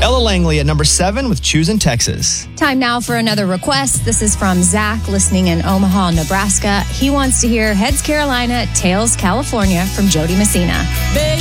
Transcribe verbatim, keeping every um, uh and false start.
Ella Langley at number seven with Choosing Texas. Time now for another request. This is from Zach, listening in Omaha, Nebraska. He wants to hear Heads Carolina, Tails California from Jody Messina. Baby.